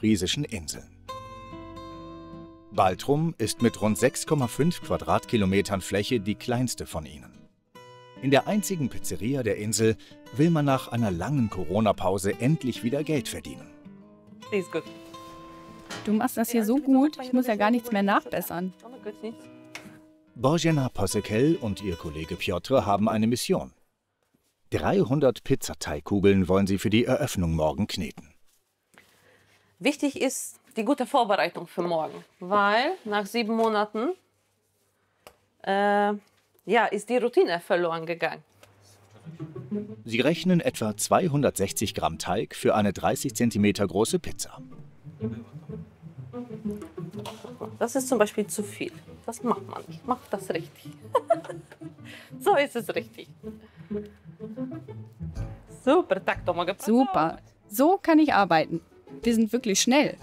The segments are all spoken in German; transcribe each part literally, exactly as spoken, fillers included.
ostfriesischen Inseln. Baltrum ist mit rund sechs Komma fünf Quadratkilometern Fläche die kleinste von ihnen. In der einzigen Pizzeria der Insel will man nach einer langen Corona-Pause endlich wieder Geld verdienen. Ist gut. Du machst das hier so gut, ich muss ja gar nichts mehr nachbessern. Bożena Posekel und ihr Kollege Piotr haben eine Mission. dreihundert Pizzateigkugeln wollen sie für die Eröffnung morgen kneten. Wichtig ist die gute Vorbereitung für morgen, weil nach sieben Monaten äh, ja, ist die Routine verloren gegangen. Sie rechnen etwa zweihundertsechzig Gramm Teig für eine dreißig Zentimeter große Pizza. Das ist zum Beispiel zu viel. Das macht man nicht. Macht das richtig. So ist es richtig. Super, tak to mogę. Super, so kann ich arbeiten. Wir sind wirklich schnell.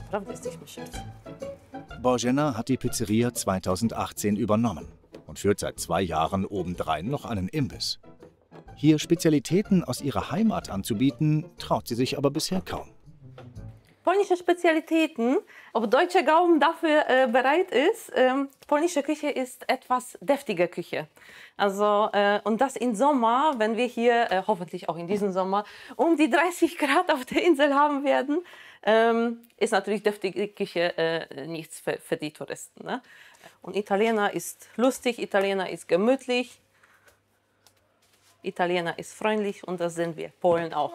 Bożena hat die Pizzeria zweitausendachtzehn übernommen und führt seit zwei Jahren obendrein noch einen Imbiss. Hier Spezialitäten aus ihrer Heimat anzubieten, traut sie sich aber bisher kaum. Polnische Spezialitäten, ob deutscher Gaumen dafür äh, bereit ist. Ähm, polnische Küche ist etwas deftige Küche. Also, äh, und das im Sommer, wenn wir hier, äh, hoffentlich auch in diesem Sommer, um die dreißig Grad auf der Insel haben werden, ähm, ist natürlich deftige Küche äh, nichts für, für die Touristen. Ne? Und Italiener ist lustig, Italiener ist gemütlich, Italiener ist freundlich und das sind wir, Polen auch.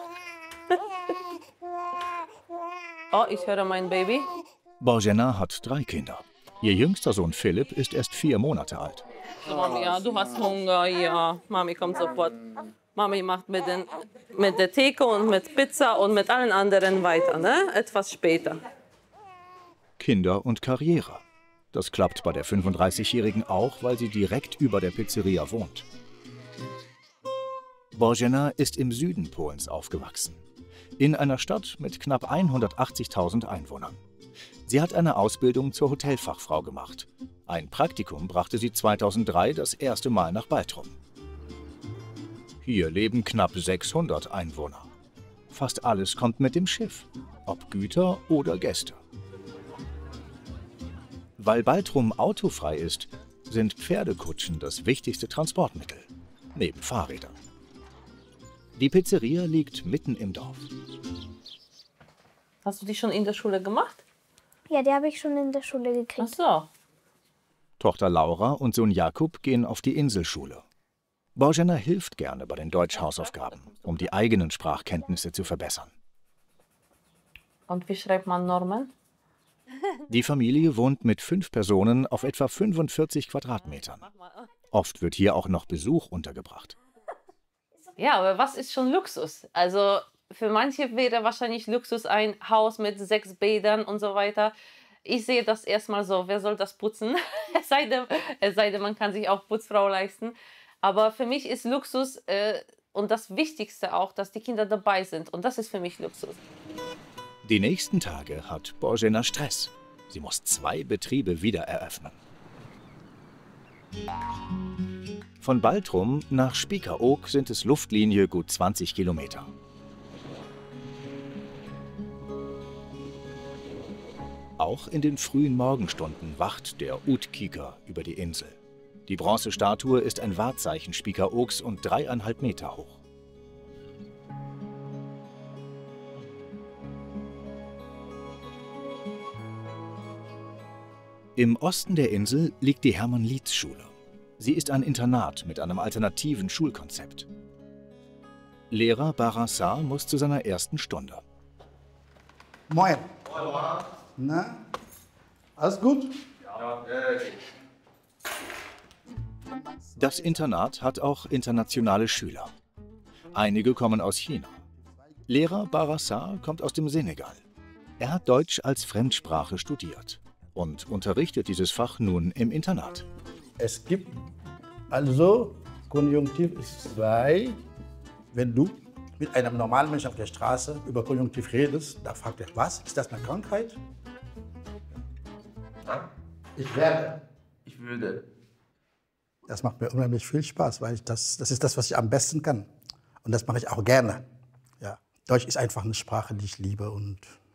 Oh, ich höre mein Baby. Bożena hat drei Kinder. Ihr jüngster Sohn Philipp ist erst vier Monate alt. Mami, ja, du hast Hunger, ja. Mami kommt sofort. Mami macht mit, den, mit der Theke und mit Pizza und mit allen anderen weiter, ne? Etwas später. Kinder und Karriere. Das klappt bei der fünfunddreißigjährigen auch, weil sie direkt über der Pizzeria wohnt. Bożena ist im Süden Polens aufgewachsen. In einer Stadt mit knapp hundertachtzigtausend Einwohnern. Sie hat eine Ausbildung zur Hotelfachfrau gemacht. Ein Praktikum brachte sie zweitausenddrei das erste Mal nach Baltrum. Hier leben knapp sechshundert Einwohner. Fast alles kommt mit dem Schiff, ob Güter oder Gäste. Weil Baltrum autofrei ist, sind Pferdekutschen das wichtigste Transportmittel, neben Fahrrädern. Die Pizzeria liegt mitten im Dorf. Hast du die schon in der Schule gemacht? Ja, die habe ich schon in der Schule gekriegt. Ach so. Tochter Laura und Sohn Jakub gehen auf die Inselschule. Bożena hilft gerne bei den Deutschhausaufgaben, um die eigenen Sprachkenntnisse zu verbessern. Und wie schreibt man Norman? Die Familie wohnt mit fünf Personen auf etwa fünfundvierzig Quadratmetern. Oft wird hier auch noch Besuch untergebracht. Ja, aber was ist schon Luxus? Also für manche wäre wahrscheinlich Luxus ein Haus mit sechs Bädern und so weiter. Ich sehe das erstmal so, wer soll das putzen? es, sei denn, es sei denn, man kann sich auch Putzfrau leisten. Aber für mich ist Luxus äh, und das Wichtigste auch, dass die Kinder dabei sind. Und das ist für mich Luxus. Die nächsten Tage hat Bożena Stress. Sie muss zwei Betriebe wieder eröffnen. Von Baltrum nach Spiekeroog sind es Luftlinie gut zwanzig Kilometer. Auch in den frühen Morgenstunden wacht der Útkiker über die Insel. Die Bronzestatue ist ein Wahrzeichen Spiekeroogs und dreieinhalb Meter hoch. Im Osten der Insel liegt die Hermann-Lietz-Schule. Sie ist ein Internat mit einem alternativen Schulkonzept. Lehrer Barassar muss zu seiner ersten Stunde. Moin. Na, alles gut? Ja. Das Internat hat auch internationale Schüler. Einige kommen aus China. Lehrer Barassar kommt aus dem Senegal. Er hat Deutsch als Fremdsprache studiert und unterrichtet dieses Fach nun im Internat. Es gibt also Konjunktiv ist zwei. Wenn du mit einem normalen Menschen auf der Straße über Konjunktiv redest, da fragt er, was? Ist das eine Krankheit? Ich werde. Ich würde. Das macht mir unheimlich viel Spaß, weil ich das, das ist das, was ich am besten kann. Und das mache ich auch gerne. Ja. Deutsch ist einfach eine Sprache, die ich liebe und